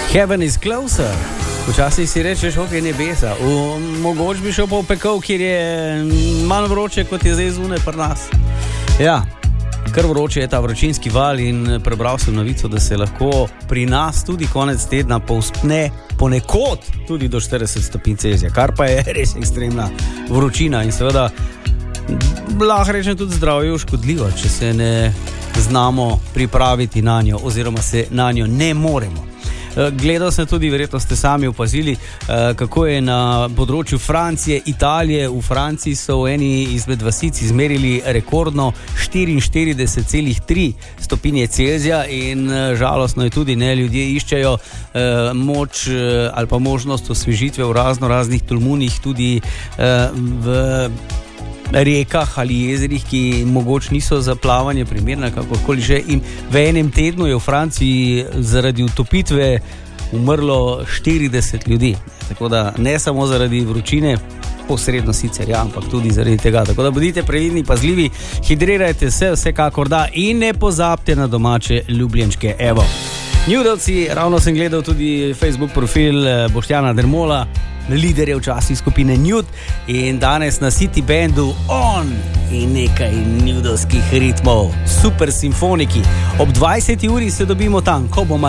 Heaven is closer. Včasih si rečeš, ok, nebesa. Mogoče bi šel pa v pekel, kjer je manj vroče, kot je zdaj zunaj pri nas. Ja, kar vroče je ta vročinski val in prebral sem novico, da se lahko pri nas tudi konec tedna povzpne ponekod tudi do 40 stopinj Celzija, kar pa je res ekstremna vročina in seveda lahko rečem tudi zdravju škodljivo, če se ne znamo pripraviti na njo oziroma se na njo ne moremo. Gledal sem tudi, verjetno ste sami opazili, kako je na področju Francije, Italije. V Franciji so v eni izmed vasic izmerili rekordno 44,3 stopinje Celzija in žalostno je tudi, ne, ljudje iščejo moč ali pa možnost osvežitve v raznih tolmunih tudi v rekah ali jezerih, ki mogoče niso za plavanje primerne, kakorkoli že. In v enem tednu je v Franciji zaradi utopitve umrlo 40 ljudi. Tako da ne samo zaradi vročine, posredno sicer, ja, ampak tudi zaradi tega. Tako da bodite previdni, pazljivi, hidrirajte se, vsekakor da, in ne pozabite na domače ljubljenčke. Evo, Nudovci, ravno sem gledal tudi Facebook profil Boštjana Dermola, liderje včasih skupine Nude, in danes na City Bandu on in nekaj nudovskih ritmov, super simfoniki. Ob 20. uri se dobimo tam, ko bomo